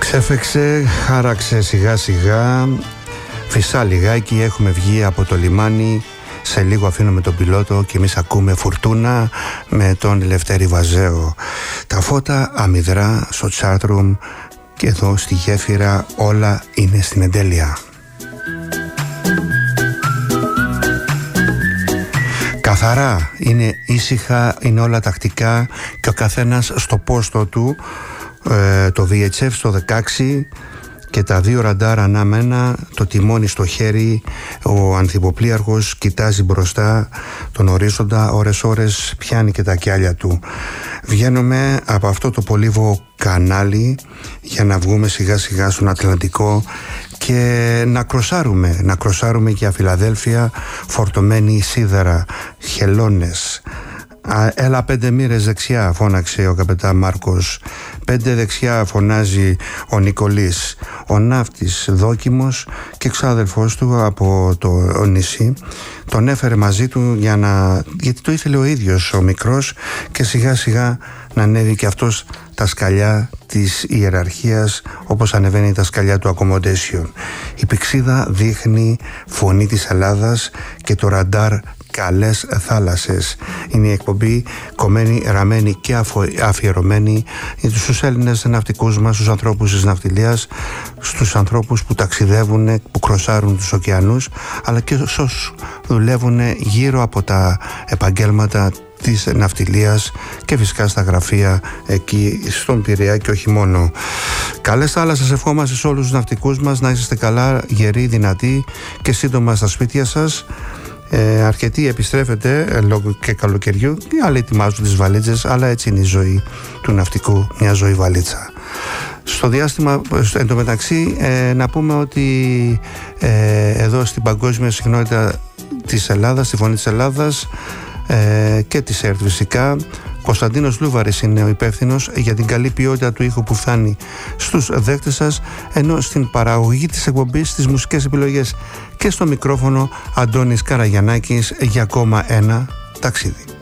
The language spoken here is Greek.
Ξέφεξε, χάραξε σιγά σιγά, φυσά λιγάκι, έχουμε βγει από το λιμάνι. Σε λίγο αφήνουμε τον πιλότο και εμείς ακούμε Φουρτούνα με τον Λευτέρη Βαζέο. Τα φώτα αμυδρά στο chatroom και εδώ στη γέφυρα όλα είναι στην εντέλεια. Καθαρά, είναι ήσυχα, είναι όλα τακτικά και ο καθένας στο πόστο του. Το VHF στο 16 και τα δύο ραντάρ ανάμενα, το τιμόνι στο χέρι, ο ανθυποπλοίαρχος κοιτάζει μπροστά τον ορίζοντα, ώρες πιάνει και τα κιάλια του. Βγαίνουμε από αυτό το πολύβο κανάλι για να βγούμε σιγά σιγά στον Ατλαντικό και να κροσάρουμε για Φιλαδέλφια, φορτωμένη σίδερα, χελώνες. Έλα 5 μοίρες δεξιά, φώναξε ο καπετάν Μάρκος. 5 δεξιά, φωνάζει ο Νικολής. Ο ναύτης δόκιμος και ξάδελφός του από το νησί τον έφερε μαζί του γιατί το ήθελε ο ίδιος ο μικρός και σιγά σιγά να ανέβει και αυτός τα σκαλιά της ιεραρχίας όπως ανεβαίνει τα σκαλιά του accommodation. Η πηξίδα δείχνει φωνή της Ελλάδας και το ραντάρ καλές θάλασσες. Είναι η εκπομπή κομμένη, ραμμένη και αφιερωμένη στους Έλληνες ναυτικούς μας, στους ανθρώπους της ναυτιλίας, στους ανθρώπους που ταξιδεύουν, που κροσάρουν τους ωκεανούς, αλλά και όσους δουλεύουν γύρω από τα επαγγέλματα της ναυτιλίας και φυσικά στα γραφεία εκεί στον Πειραιά και όχι μόνο. Καλές θάλασσες ευχόμαστε σε όλους τους ναυτικούς μας, να είστε καλά, γεροί, δυνατοί και σύντομα στα σπίτια σας. Αρκετοί επιστρέφεται λόγω και καλοκαιριού, οι άλλοι ετοιμάζουν τις βαλίτσες, αλλά έτσι είναι η ζωή του ναυτικού, μια ζωή βαλίτσα. Στο διάστημα, εν τω μεταξύ, να πούμε ότι εδώ στην παγκόσμια συχνότητα της Ελλάδας, στη Φωνή της Ελλάδας και της ΕΡΤ φυσικά, Κωνσταντίνος Λούβαρης είναι ο υπεύθυνος για την καλή ποιότητα του ήχου που φτάνει στους δέκτες σας, ενώ στην παραγωγή της εκπομπής, στις μουσικές επιλογές και στο μικρόφωνο Αντώνης Καραγιαννάκης για ακόμα ένα ταξίδι.